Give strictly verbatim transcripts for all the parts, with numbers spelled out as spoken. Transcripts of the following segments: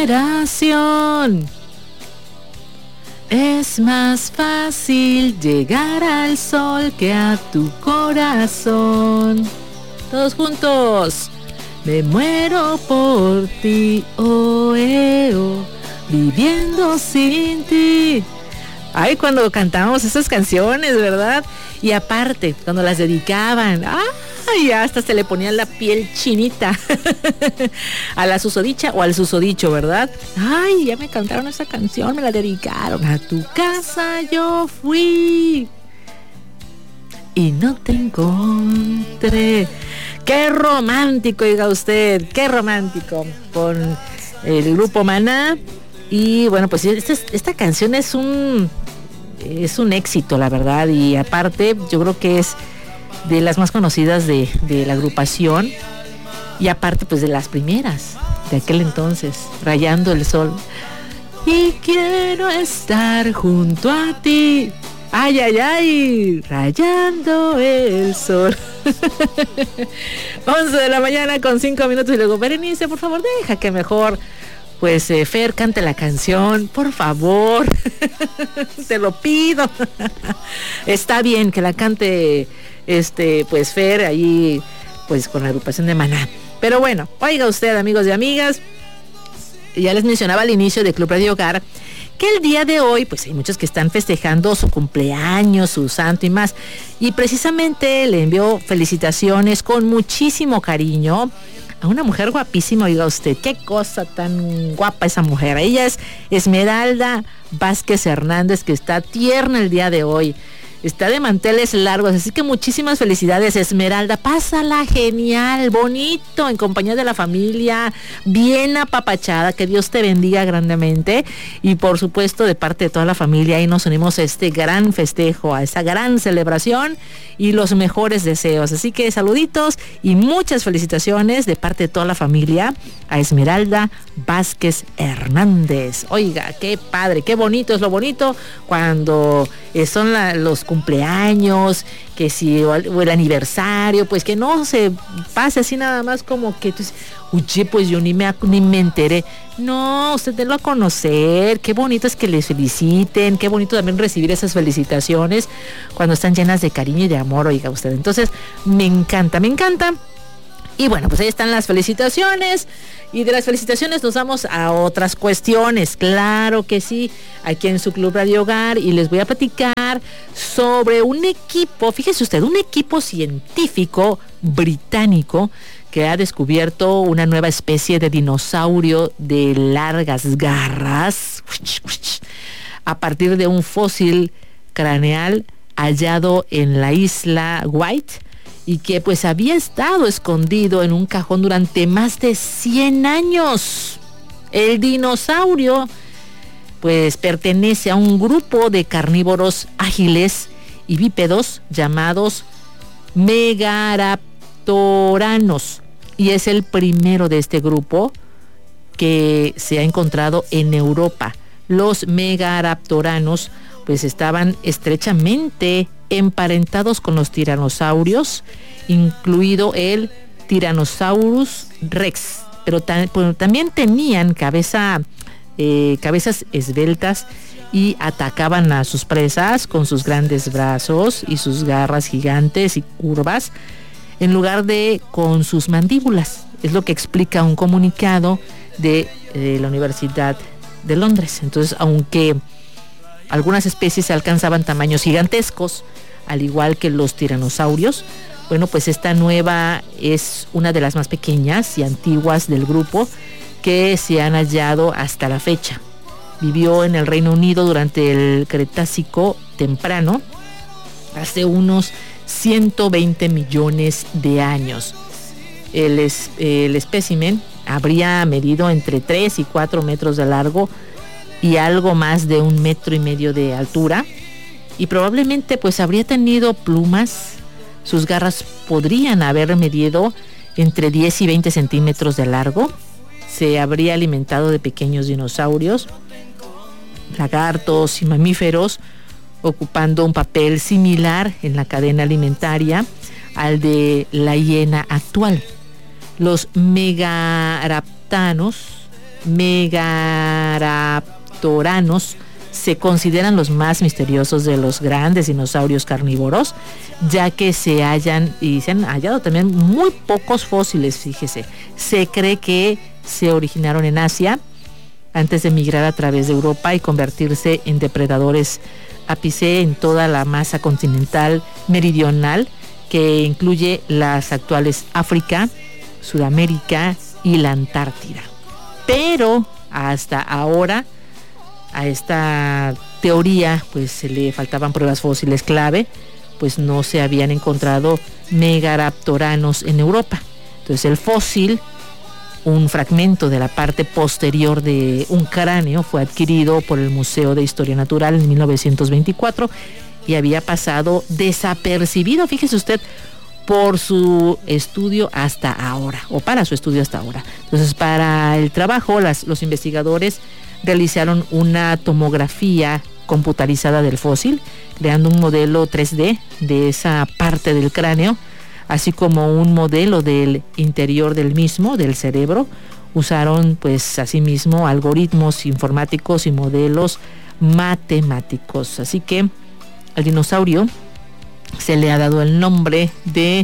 generación. Es más fácil llegar al sol que a tu corazón. Todos juntos. Me muero por ti, oh, eh, oh, viviendo sin ti. Ay, cuando cantábamos esas canciones, ¿verdad? Y aparte, cuando las dedicaban, ay, hasta se le ponía la piel chinita a la susodicha o al susodicho, ¿verdad? Ay, ya me cantaron esa canción, me la dedicaron. A tu casa yo fui y no te encontré. ¡Qué romántico, diga usted! ¡Qué romántico! Con el grupo Maná. Y bueno, pues esta, esta canción es un es un éxito, la verdad. Y aparte, yo creo que es de las más conocidas de, de la agrupación. Y aparte, pues de las primeras de aquel entonces, Rayando el Sol. Y quiero estar junto a ti. ¡Ay, ay, ay! Rayando el sol. once de la mañana con cinco minutos. Y luego, Berenice, por favor, deja que mejor, pues, eh, Fer cante la canción. Por favor. Te lo pido. Está bien que la cante, este, pues, Fer, ahí, pues, con la agrupación de Maná. Pero bueno, oiga usted, amigos y amigas. Ya les mencionaba al inicio de Club Radio Hogar que el día de hoy, pues hay muchos que están festejando su cumpleaños, su santo y más. Y precisamente le envío felicitaciones con muchísimo cariño a una mujer guapísima, oiga usted, qué cosa tan guapa esa mujer. Ella es Esmeralda Vázquez Hernández, que está tierna el día de hoy. Está de manteles largos, así que muchísimas felicidades, Esmeralda. Pásala genial, bonito, en compañía de la familia, bien apapachada. Que Dios te bendiga grandemente. Y por supuesto, de parte de toda la familia, ahí nos unimos a este gran festejo, a esa gran celebración y los mejores deseos. Así que saluditos y muchas felicitaciones de parte de toda la familia a Esmeralda Vázquez Hernández. Oiga, qué padre, qué bonito es lo bonito cuando son la, los cumpleaños, que si o el, o el aniversario, pues que no se pase así nada más como que tú, oye, pues yo ni me, ni me enteré. No, usted délo a conocer. Qué bonito es que les feliciten, qué bonito también recibir esas felicitaciones cuando están llenas de cariño y de amor, oiga usted. Entonces, me encanta, me encanta. Y bueno, pues ahí están las felicitaciones. Y de las felicitaciones nos vamos a otras cuestiones. Claro que sí, aquí en su Club Radio Hogar. Y les voy a platicar sobre un equipo, fíjese usted, un equipo científico británico que ha descubierto una nueva especie de dinosaurio de largas garras a partir de un fósil craneal hallado en la isla White, y que pues había estado escondido en un cajón durante más de cien años. El dinosaurio pues pertenece a un grupo de carnívoros ágiles y bípedos llamados megaraptoranos, y es el primero de este grupo que se ha encontrado en Europa. Los megaraptoranos pues estaban estrechamente emparentados con los tiranosaurios, incluido el Tyrannosaurus rex, pero, ta- pero también tenían cabeza, eh, cabezas esbeltas y atacaban a sus presas con sus grandes brazos y sus garras gigantes y curvas, en lugar de con sus mandíbulas. Es lo que explica un comunicado de, de la Universidad de Londres. Entonces, aunque algunas especies alcanzaban tamaños gigantescos, al igual que los tiranosaurios, bueno, pues esta nueva es una de las más pequeñas y antiguas del grupo que se han hallado hasta la fecha. Vivió en el Reino Unido durante el Cretácico temprano, hace unos ciento veinte millones de años. El, es, el espécimen habría medido entre tres y cuatro metros de largo y algo más de un metro y medio de altura, y probablemente pues habría tenido plumas. Sus garras podrían haber medido entre diez y veinte centímetros de largo. Se habría alimentado de pequeños dinosaurios, lagartos y mamíferos, ocupando un papel similar en la cadena alimentaria al de la hiena actual. Los megaraptanos Megaraptoranos se consideran los más misteriosos de los grandes dinosaurios carnívoros, ya que se hallan y se han hallado también muy pocos fósiles, fíjese. Se cree que se originaron en Asia antes de migrar a través de Europa y convertirse en depredadores ápice en toda la masa continental meridional, que incluye las actuales África, Sudamérica y la Antártida. Pero hasta ahora a esta teoría pues se le faltaban pruebas fósiles clave, pues no se habían encontrado megaraptoranos en Europa. Entonces el fósil, un fragmento de la parte posterior de un cráneo, fue adquirido por el Museo de Historia Natural en mil novecientos veinticuatro y había pasado desapercibido, fíjese usted, por su estudio hasta ahora, o para su estudio hasta ahora. Entonces, para el trabajo, las, los investigadores realizaron una tomografía computarizada del fósil, creando un modelo tres D de esa parte del cráneo, así como un modelo del interior del mismo, del cerebro. Usaron, pues, asimismo, algoritmos informáticos y modelos matemáticos. Así que al dinosaurio se le ha dado el nombre de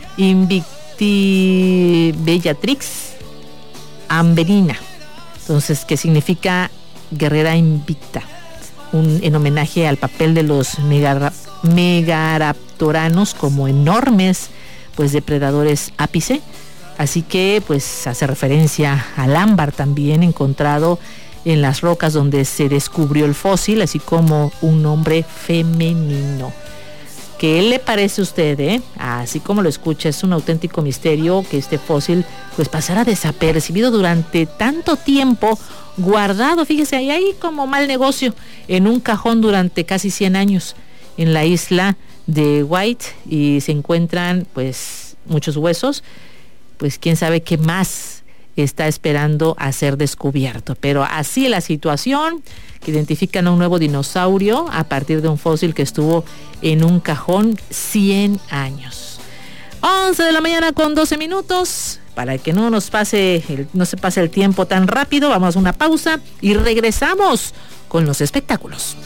Invictibellatrix amberina, entonces, que significa guerrera invicta, un, en homenaje al papel de los megara, megaraptoranos como enormes pues depredadores ápice. Así que pues hace referencia al ámbar también encontrado en las rocas donde se descubrió el fósil, así como un nombre femenino. ¿Qué le parece a usted, eh? Así como lo escucha, es un auténtico misterio que este fósil pues pasara desapercibido durante tanto tiempo, guardado, fíjese, ahí hay como mal negocio, en un cajón durante casi cien años en la isla de White, y se encuentran pues muchos huesos, pues quién sabe qué más está esperando a ser descubierto. Pero así la situación, que identifican a un nuevo dinosaurio a partir de un fósil que estuvo en un cajón cien años. once de la mañana con doce minutos. Para que no nos pase el, no se pase el tiempo tan rápido, vamos a una pausa y regresamos con los espectáculos.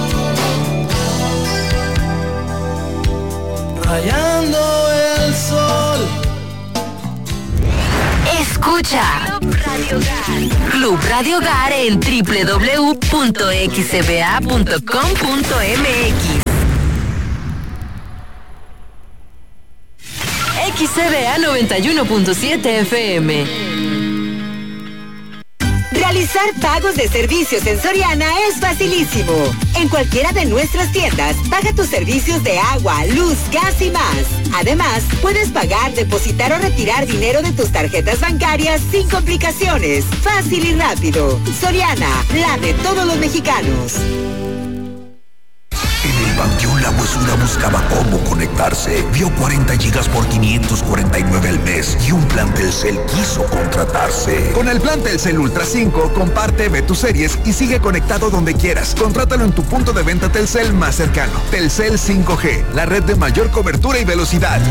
Rayando el sol. Escucha Club Radio Hogar. Club Radio Hogar en doble u doble u doble u punto x c b a punto com punto m x. X C B A noventa y uno punto siete F M. Realizar pagos de servicios en Soriana es facilísimo. En cualquiera de nuestras tiendas, paga tus servicios de agua, luz, gas y más. Además, puedes pagar, depositar o retirar dinero de tus tarjetas bancarias sin complicaciones. Fácil y rápido. Soriana, la de todos los mexicanos. En el Panteón La Huesura buscaba cómo conectarse. Vio cuarenta gigas por quinientos cuarenta y nueve al mes y un plan Telcel quiso contratarse. Con el plan Telcel Ultra cinco, comparte, ve tus series y sigue conectado donde quieras. Contrátalo en tu punto de venta Telcel más cercano. Telcel cinco G, la red de mayor cobertura y velocidad.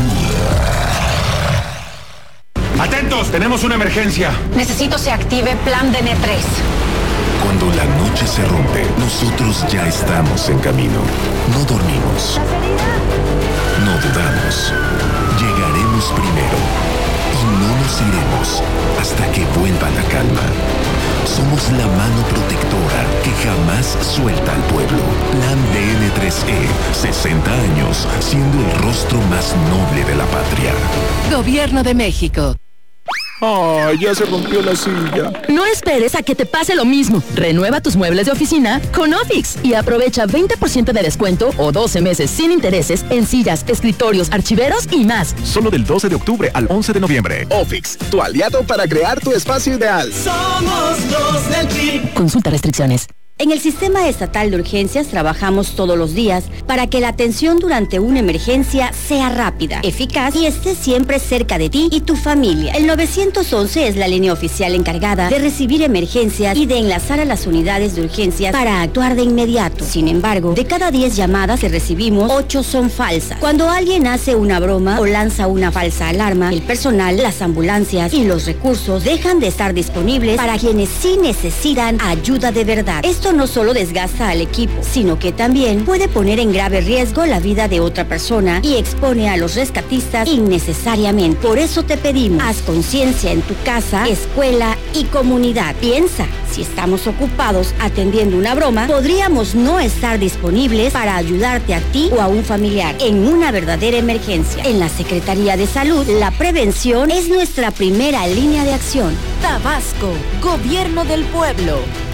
¡Atentos! Tenemos una emergencia. Necesito se active plan D N tres. Cuando la noche se rompe, nosotros ya estamos en camino. No dormimos. No dudamos. Llegaremos primero. Y no nos iremos hasta que vuelva la calma. Somos la mano protectora que jamás suelta al pueblo. Plan D N tres E, sesenta años, siendo el rostro más noble de la patria. Gobierno de México. ¡Ay, ya se rompió la silla! No esperes a que te pase lo mismo. Renueva tus muebles de oficina con Ofix y aprovecha veinte por ciento de descuento o doce meses sin intereses en sillas, escritorios, archiveros y más. Solo del doce de octubre al once de noviembre. Ofix, tu aliado para crear tu espacio ideal. Somos los del P I B. Consulta restricciones. En el Sistema Estatal de Urgencias trabajamos todos los días para que la atención durante una emergencia sea rápida, eficaz y esté siempre cerca de ti y tu familia. El nueve once es la línea oficial encargada de recibir emergencias y de enlazar a las unidades de urgencias para actuar de inmediato. Sin embargo, de cada diez llamadas que recibimos, ocho son falsas. Cuando alguien hace una broma o lanza una falsa alarma, el personal, las ambulancias y los recursos dejan de estar disponibles para quienes sí necesitan ayuda de verdad. Esto no solo desgasta al equipo, sino que también puede poner en grave riesgo la vida de otra persona y expone a los rescatistas innecesariamente. Por eso te pedimos, haz conciencia en tu casa, escuela y comunidad. Piensa, si estamos ocupados atendiendo una broma, podríamos no estar disponibles para ayudarte a ti o a un familiar en una verdadera emergencia. En la Secretaría de Salud, la prevención es nuestra primera línea de acción. Tabasco, Gobierno del Pueblo.